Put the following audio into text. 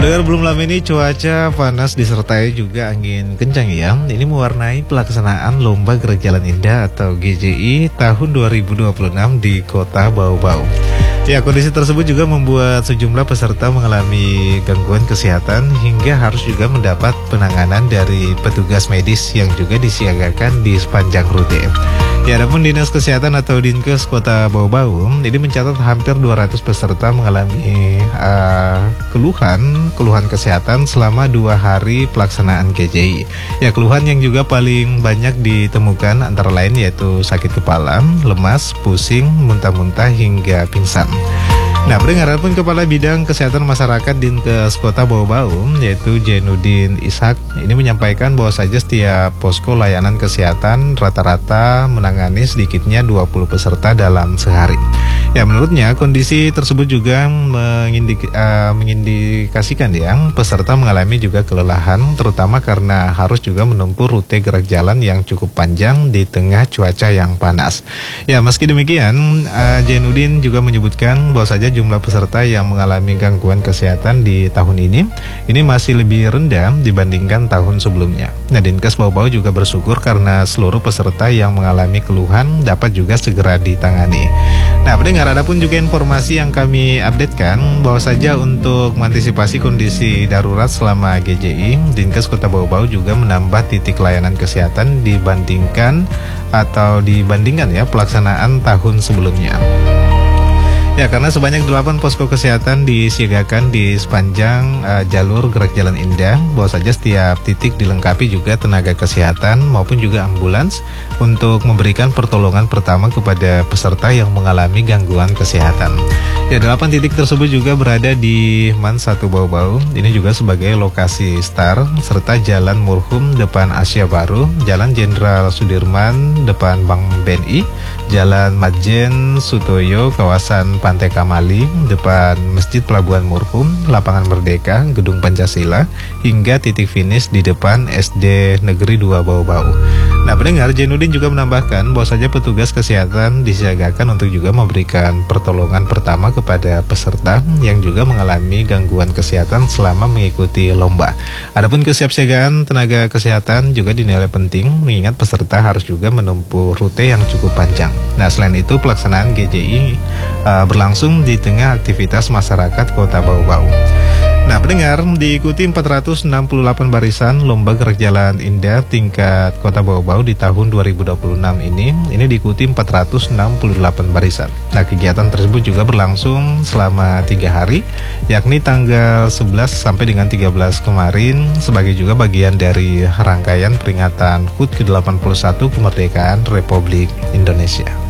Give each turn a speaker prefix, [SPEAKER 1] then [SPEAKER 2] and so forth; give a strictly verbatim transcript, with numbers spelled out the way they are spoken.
[SPEAKER 1] Dengar belum lama ini cuaca panas disertai juga angin kencang ya. Ini mewarnai pelaksanaan Lomba Gerak Jalan Indah atau G J I tahun dua ribu dua puluh enam di Kota Bau-Bau. Ya, kondisi tersebut juga membuat sejumlah peserta mengalami gangguan kesehatan hingga harus juga mendapat penanganan dari petugas medis yang juga disiagakan di sepanjang rute. Ya, adapun Dinas Kesehatan atau Dinkes Kota Bau-Bau ini mencatat hampir dua ratus peserta mengalami uh, keluhan keluhan kesehatan selama dua hari pelaksanaan G J I. Ya, keluhan yang juga paling banyak ditemukan antara lain yaitu sakit kepala, lemas, pusing, muntah-muntah hingga pingsan. Nah, Pendengaran Kepala Bidang Kesehatan Masyarakat Dinkes Kota Bau-Bau yaitu Jainuddin Ishak ini menyampaikan bahwa saja setiap posko layanan kesehatan rata-rata menangani sedikitnya dua puluh peserta dalam sehari. Ya, menurutnya kondisi tersebut juga mengindik, uh, mengindikasikan ya peserta mengalami juga kelelahan terutama karena harus juga menempuh rute gerak jalan yang cukup panjang di tengah cuaca yang panas. Ya, meski demikian uh, Jainuddin juga menyebutkan bahwa saja jumlah peserta yang mengalami gangguan kesehatan di tahun ini ini masih lebih rendah dibandingkan tahun sebelumnya. Nah, Dinkes Bau-Bau juga bersyukur karena seluruh peserta yang mengalami keluhan dapat juga segera ditangani. Nah, pendengar, ada pun juga informasi yang kami updatekan bahwa saja untuk mengantisipasi kondisi darurat selama G J I, Dinkes Kota Bau-Bau juga menambah titik layanan kesehatan dibandingkan atau dibandingkan ya pelaksanaan tahun sebelumnya. Ya, karena sebanyak delapan posko kesehatan disiagakan di sepanjang uh, jalur Gerak Jalan Indah, bahwa saja setiap titik dilengkapi juga tenaga kesehatan maupun juga ambulans untuk memberikan pertolongan pertama kepada peserta yang mengalami gangguan kesehatan. Ya, delapan titik tersebut juga berada di Man satu Bau-Bau, ini juga sebagai lokasi start, serta Jalan Murhum depan Asia Baru, Jalan Jenderal Sudirman depan Bank B N I, Jalan Majen Sutoyo kawasan Pantai Kamali depan Masjid Pelabuhan Murhum, Lapangan Merdeka, Gedung Pancasila, hingga titik finish di depan S D Negeri dua Bau-Bau. Nah, pendengar, Jainuddin juga menambahkan bahwa saja petugas kesehatan disiagakan untuk juga memberikan pertolongan pertama kepada peserta yang juga mengalami gangguan kesehatan selama mengikuti lomba. Adapun kesiapsiagaan tenaga kesehatan juga dinilai penting mengingat peserta harus juga menempuh rute yang cukup panjang. Nah, selain itu pelaksanaan G J I uh, berlangsung di tengah aktivitas masyarakat Kota Bau-Bau. Nah, pendengar, diikuti empat ratus enam puluh delapan barisan Lomba Gerak Jalan Indah tingkat Kota Bau-Bau di tahun dua ribu dua puluh enam ini, ini diikuti empat ratus enam puluh delapan barisan. Nah, kegiatan tersebut juga berlangsung selama tiga hari, yakni tanggal sebelas sampai dengan tiga belas kemarin, sebagai juga bagian dari rangkaian peringatan H U T ke delapan puluh satu kemerdekaan Republik Indonesia.